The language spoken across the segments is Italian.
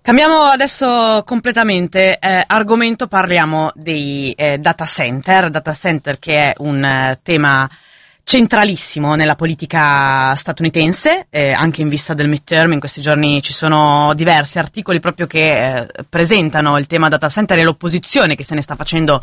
Cambiamo adesso completamente argomento, parliamo dei data center che è un tema centralissimo nella politica statunitense, anche in vista del midterm. In questi giorni ci sono diversi articoli proprio che presentano il tema data center e l'opposizione che se ne sta facendo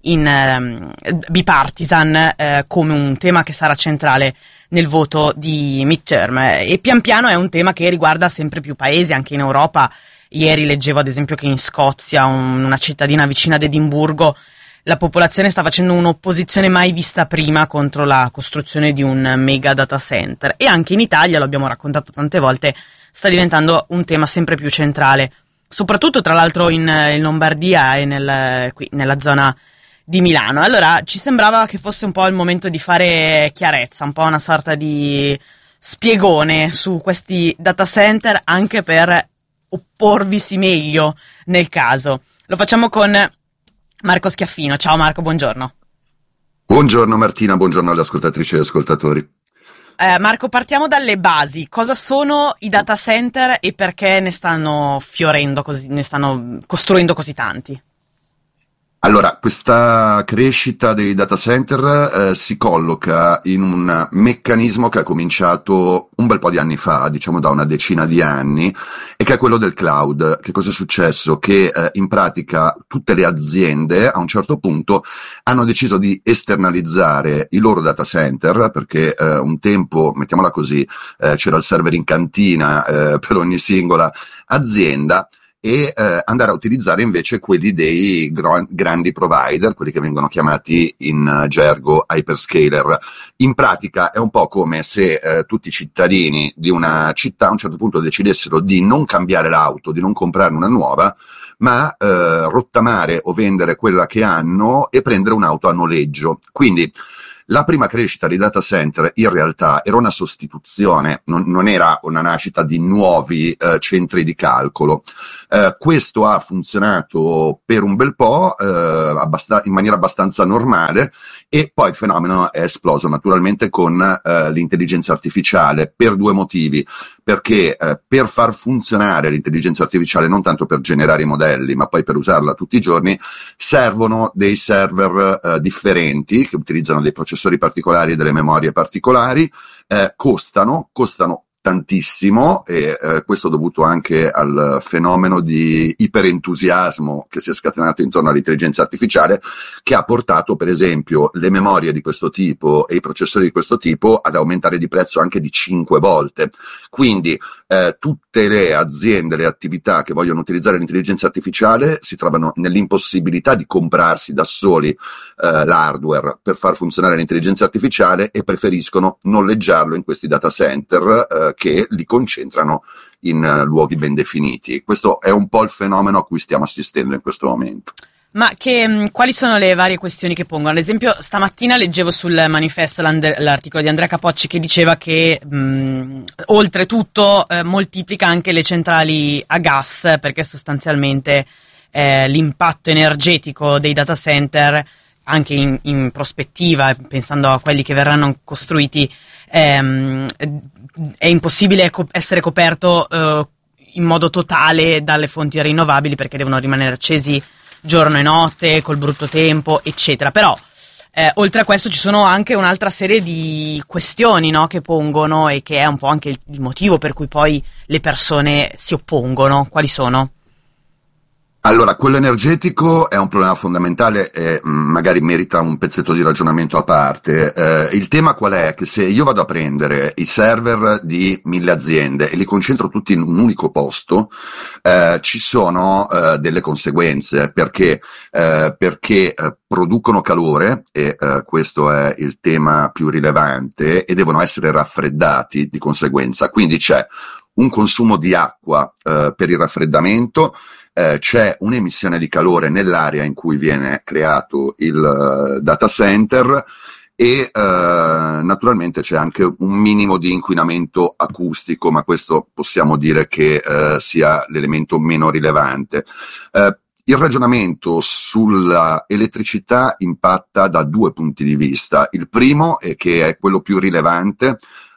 in bipartisan come un tema che sarà centrale nel voto di midterm, e pian piano è un tema che riguarda sempre più paesi, anche in Europa. Ieri leggevo ad esempio che in Scozia, una cittadina vicina ad Edimburgo, la popolazione sta facendo un'opposizione mai vista prima contro la costruzione di un mega data center, e anche in Italia, lo abbiamo raccontato tante volte, sta diventando un tema sempre più centrale, soprattutto tra l'altro in Lombardia e qui nella zona di Milano. Allora ci sembrava che fosse un po' il momento di fare chiarezza, un po' una sorta di spiegone su questi data center, anche per opporvisi meglio nel caso. Lo facciamo con Marco Schiaffino. Ciao Marco, buongiorno. Buongiorno Martina, buongiorno alle ascoltatrici e agli ascoltatori. Marco, partiamo dalle basi. Cosa sono i data center e perché ne stanno fiorendo così, ne stanno costruendo così tanti? Allora, questa crescita dei data center si colloca in un meccanismo che è cominciato un bel po' di anni fa, diciamo da una decina di anni, e che è quello del cloud. Che cosa è successo? Che in pratica tutte le aziende a un certo punto hanno deciso di esternalizzare i loro data center, perché un tempo, mettiamola così, c'era il server in cantina per ogni singola azienda, e andare a utilizzare invece quelli dei grandi provider, quelli che vengono chiamati in gergo hyperscaler. In pratica è un po' come se tutti i cittadini di una città a un certo punto decidessero di non cambiare l'auto, di non comprarne una nuova, ma rottamare o vendere quella che hanno e prendere un'auto a noleggio. Quindi la prima crescita di data center in realtà era una sostituzione, non era una nascita di nuovi centri di calcolo. Questo ha funzionato per un bel po', in maniera abbastanza normale, e poi il fenomeno è esploso naturalmente con l'intelligenza artificiale per due motivi. Perché per far funzionare l'intelligenza artificiale, non tanto per generare i modelli, ma poi per usarla tutti i giorni, servono dei server differenti, che utilizzano dei processori particolari e delle memorie particolari, costano tantissimo, e questo dovuto anche al fenomeno di iperentusiasmo che si è scatenato intorno all'intelligenza artificiale, che ha portato per esempio le memorie di questo tipo e i processori di questo tipo ad aumentare di prezzo anche di 5 volte. Quindi tutte le aziende, le attività che vogliono utilizzare l'intelligenza artificiale si trovano nell'impossibilità di comprarsi da soli l'hardware per far funzionare l'intelligenza artificiale, e preferiscono noleggiarlo in questi data center che li concentrano in luoghi ben definiti. Questo è un po' il fenomeno a cui stiamo assistendo in questo momento. Ma quali sono le varie questioni che pongono? Ad esempio, stamattina leggevo sul manifesto l'articolo di Andrea Capocci che diceva che oltretutto moltiplica anche le centrali a gas, perché sostanzialmente l'impatto energetico dei data center, anche in prospettiva, pensando a quelli che verranno costruiti, è impossibile essere coperto in modo totale dalle fonti rinnovabili, perché devono rimanere accesi giorno e notte, col brutto tempo, eccetera. Però oltre a questo ci sono anche un'altra serie di questioni, no, che pongono, e che è un po' anche il motivo per cui poi le persone si oppongono. Quali sono? Allora, quello energetico è un problema fondamentale e magari merita un pezzetto di ragionamento a parte. Il tema qual è? Che se io vado a prendere i server di 1000 aziende e li concentro tutti in un unico posto, ci sono delle conseguenze, perché producono calore, e questo è il tema più rilevante, e devono essere raffreddati di conseguenza. Quindi c'è un consumo di acqua per il raffreddamento, c'è un'emissione di calore nell'area in cui viene creato il data center, e naturalmente c'è anche un minimo di inquinamento acustico, ma questo possiamo dire che sia l'elemento meno rilevante. Il ragionamento sulla elettricità impatta da due punti di vista. Il primo, che è quello più rilevante,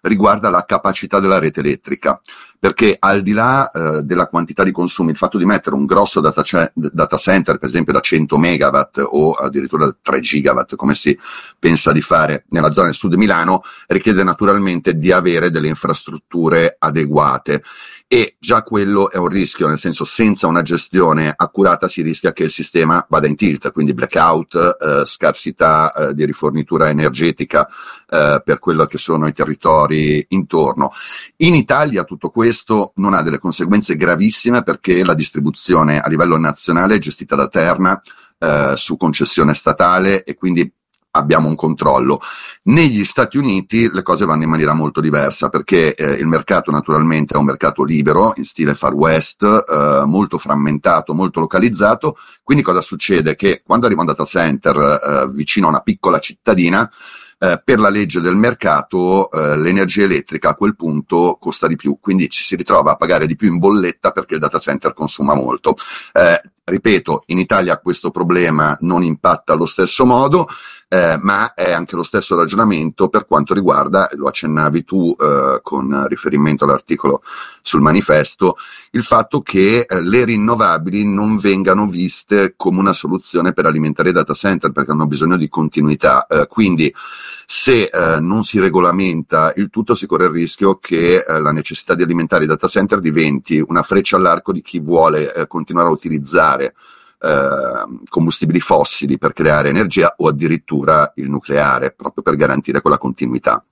riguarda la capacità della rete elettrica, perché al di là della quantità di consumi, il fatto di mettere un grosso data center, per esempio da 100 megawatt o addirittura da 3 gigawatt, come si pensa di fare nella zona del sud di Milano, richiede naturalmente di avere delle infrastrutture adeguate. E già quello è un rischio, nel senso, senza una gestione accurata si rischia che il sistema vada in tilt, quindi blackout, scarsità di rifornitura energetica per quello che sono i territori intorno. In Italia tutto questo non ha delle conseguenze gravissime perché la distribuzione a livello nazionale è gestita da Terna su concessione statale e quindi abbiamo un controllo. Negli Stati Uniti le cose vanno in maniera molto diversa perché il mercato naturalmente è un mercato libero, in stile Far West, molto frammentato, molto localizzato, quindi cosa succede? Che quando arriva un data center vicino a una piccola cittadina, per la legge del mercato l'energia elettrica a quel punto costa di più, quindi ci si ritrova a pagare di più in bolletta perché il data center consuma molto. Ripeto, in Italia questo problema non impatta allo stesso modo, ma è anche lo stesso ragionamento per quanto riguarda, lo accennavi tu con riferimento all'articolo sul manifesto, il fatto che le rinnovabili non vengano viste come una soluzione per alimentare i data center perché hanno bisogno di continuità, quindi se non si regolamenta il tutto si corre il rischio che la necessità di alimentare i data center diventi una freccia all'arco di chi vuole continuare a utilizzare combustibili fossili per creare energia o addirittura il nucleare, proprio per garantire quella continuità.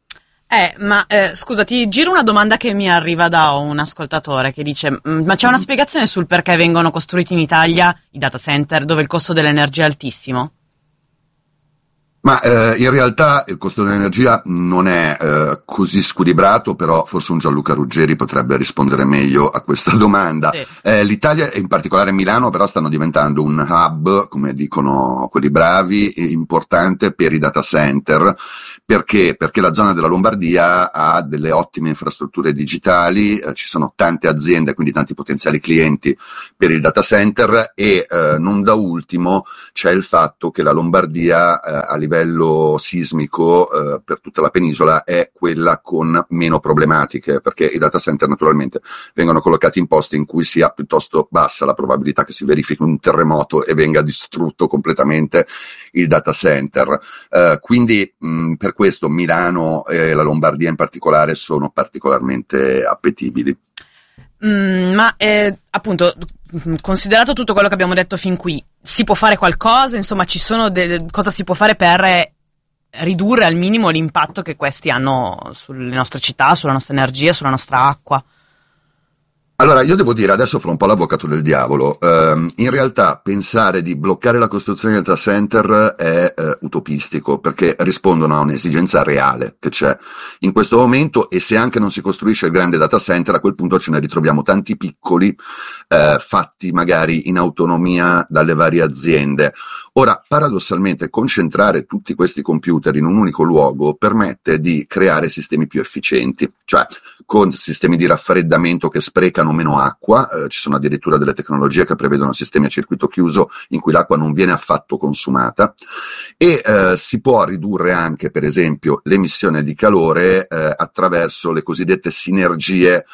Scusa, ti giro una domanda che mi arriva da un ascoltatore che dice: ma c'è una spiegazione sul perché vengono costruiti in Italia i data center dove il costo dell'energia è altissimo? Ma in realtà il costo dell'energia non è così squilibrato, però forse un Gianluca Ruggeri potrebbe rispondere meglio a questa domanda. Sì. L'Italia, e in particolare Milano, però stanno diventando un hub, come dicono quelli bravi, importante per i data center. Perché? Perché la zona della Lombardia ha delle ottime infrastrutture digitali, ci sono tante aziende, quindi tanti potenziali clienti per il data center e non da ultimo c'è il fatto che la Lombardia a livello sismico per tutta la penisola è quella con meno problematiche, perché i data center naturalmente vengono collocati in posti in cui sia piuttosto bassa la probabilità che si verifichi un terremoto e venga distrutto completamente il data center. Quindi per questo Milano e la Lombardia in particolare sono particolarmente appetibili. Appunto, considerato tutto quello che abbiamo detto fin qui, si può fare qualcosa? Insomma, cosa si può fare per ridurre al minimo l'impatto che questi hanno sulle nostre città, sulla nostra energia, sulla nostra acqua? Allora, io devo dire, adesso farò un po' l'avvocato del diavolo, in realtà pensare di bloccare la costruzione del data center è utopistico, perché rispondono a un'esigenza reale che c'è in questo momento e se anche non si costruisce il grande data center, a quel punto ce ne ritroviamo tanti piccoli, fatti magari in autonomia dalle varie aziende. Ora, paradossalmente, concentrare tutti questi computer in un unico luogo permette di creare sistemi più efficienti, cioè con sistemi di raffreddamento che sprecano meno acqua, ci sono addirittura delle tecnologie che prevedono sistemi a circuito chiuso in cui l'acqua non viene affatto consumata e si può ridurre anche, per esempio, l'emissione di calore attraverso le cosiddette sinergie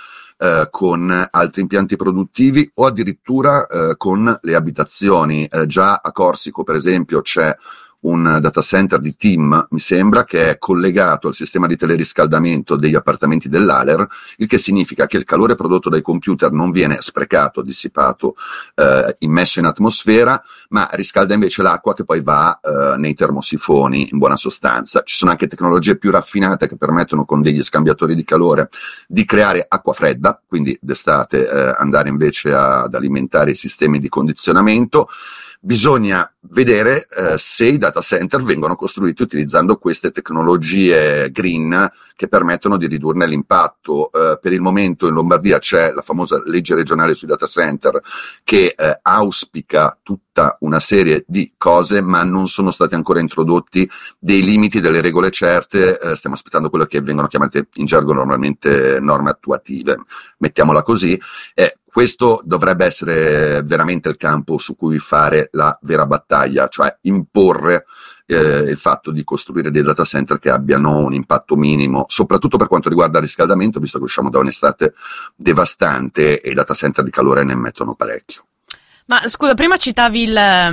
con altri impianti produttivi o addirittura con le abitazioni. Già a Corsico, per esempio, c'è un data center di TIM, mi sembra, che è collegato al sistema di teleriscaldamento degli appartamenti dell'Aler, il che significa che il calore prodotto dai computer non viene sprecato, dissipato, immesso in atmosfera, ma riscalda invece l'acqua che poi va nei termosifoni, in buona sostanza. Ci sono anche tecnologie più raffinate che permettono con degli scambiatori di calore di creare acqua fredda, quindi d'estate andare invece ad alimentare i sistemi di condizionamento. Bisogna vedere se i data center vengono costruiti utilizzando queste tecnologie green che permettono di ridurne l'impatto. Per il momento in Lombardia c'è la famosa legge regionale sui data center che auspica tutta una serie di cose, ma non sono stati ancora introdotti dei limiti, delle regole certe. Stiamo aspettando quello che vengono chiamate in gergo normalmente norme attuative, mettiamola così. Questo dovrebbe essere veramente il campo su cui fare la vera battaglia, cioè imporre il fatto di costruire dei data center che abbiano un impatto minimo, soprattutto per quanto riguarda il riscaldamento, visto che usciamo da un'estate devastante e i data center di calore ne emettono parecchio. Ma scusa, prima citavi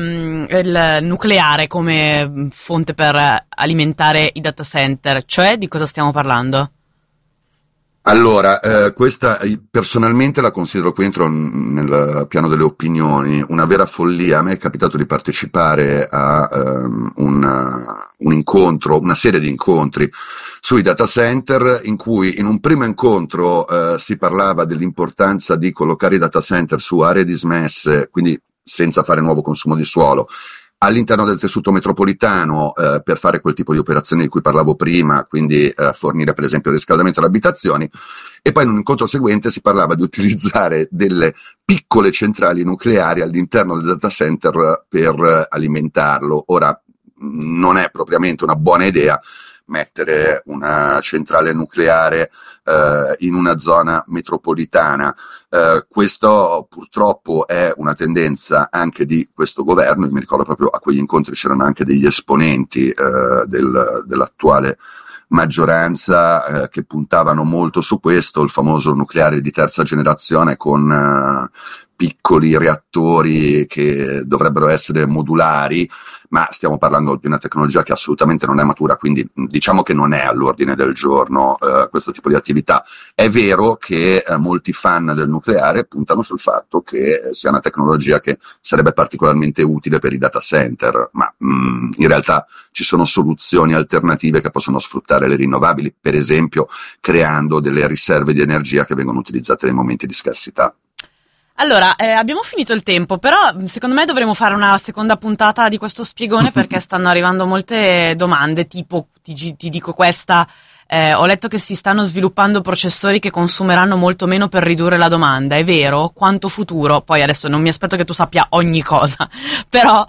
il nucleare come fonte per alimentare i data center, cioè di cosa stiamo parlando? Allora, questa personalmente la considero, qui entro nel piano delle opinioni, una vera follia. A me è capitato di partecipare a un incontro, una serie di incontri sui data center, in cui in un primo incontro si parlava dell'importanza di collocare i data center su aree dismesse, quindi senza fare nuovo consumo di suolo, all'interno del tessuto metropolitano, per fare quel tipo di operazioni di cui parlavo prima, quindi fornire per esempio il riscaldamento alle abitazioni, e poi in un incontro seguente si parlava di utilizzare delle piccole centrali nucleari all'interno del data center per alimentarlo. Ora, non è propriamente una buona idea mettere una centrale nucleare in una zona metropolitana. Questo purtroppo è una tendenza anche di questo governo. Io mi ricordo proprio a quegli incontri c'erano anche degli esponenti dell'attuale maggioranza che puntavano molto su questo, il famoso nucleare di terza generazione con piccoli reattori che dovrebbero essere modulari, ma stiamo parlando di una tecnologia che assolutamente non è matura, quindi diciamo che non è all'ordine del giorno questo tipo di attività. È vero che molti fan del nucleare puntano sul fatto che sia una tecnologia che sarebbe particolarmente utile per i data center, ma in realtà ci sono soluzioni alternative che possono sfruttare le rinnovabili, per esempio creando delle riserve di energia che vengono utilizzate nei momenti di scarsità. Allora, abbiamo finito il tempo, però secondo me dovremo fare una seconda puntata di questo spiegone perché stanno arrivando molte domande, tipo, ti dico questa, ho letto che si stanno sviluppando processori che consumeranno molto meno per ridurre la domanda, è vero? Quanto futuro? Poi adesso non mi aspetto che tu sappia ogni cosa, però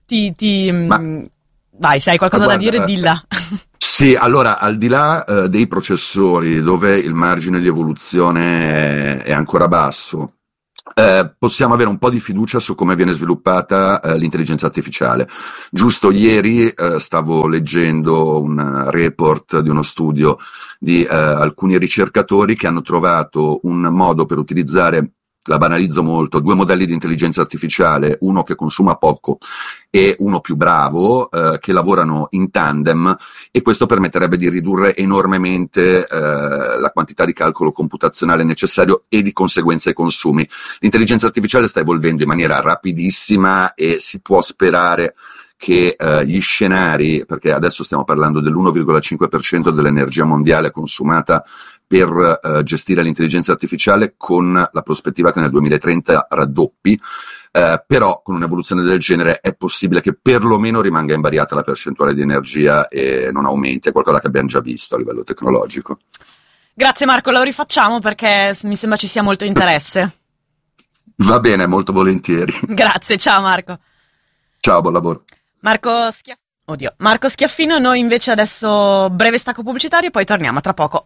vai, se hai qualcosa da dire, dilla. Sì, allora, al di là dei processori, dove il margine di evoluzione è ancora basso, possiamo avere un po' di fiducia su come viene sviluppata l'intelligenza artificiale. Giusto ieri stavo leggendo un report di uno studio di alcuni ricercatori che hanno trovato un modo per utilizzare, la banalizzo molto, due modelli di intelligenza artificiale, uno che consuma poco e uno più bravo, che lavorano in tandem, e questo permetterebbe di ridurre enormemente la quantità di calcolo computazionale necessario e di conseguenza i consumi. L'intelligenza artificiale sta evolvendo in maniera rapidissima e si può sperare che gli scenari, perché adesso stiamo parlando dell'1,5% dell'energia mondiale consumata per gestire l'intelligenza artificiale, con la prospettiva che nel 2030 raddoppi, però con un'evoluzione del genere è possibile che perlomeno rimanga invariata la percentuale di energia e non aumenti, è qualcosa che abbiamo già visto a livello tecnologico. Grazie Marco, lo rifacciamo perché mi sembra ci sia molto interesse. Va bene, molto volentieri. Grazie, ciao Marco. Ciao, buon lavoro. Marco Schiaffino, noi invece adesso breve stacco pubblicitario e poi torniamo tra poco.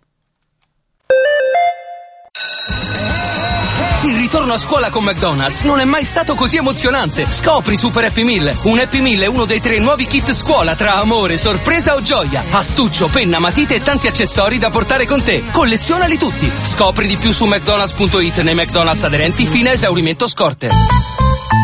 Il ritorno a scuola con McDonald's non è mai stato così emozionante. Scopri Super Happy Meal. Un Happy Meal è uno dei 3 nuovi kit scuola tra amore, sorpresa o gioia. Astuccio, penna, matite e tanti accessori da portare con te. Collezionali tutti. Scopri di più su McDonald's.it nei McDonald's aderenti fino a esaurimento scorte.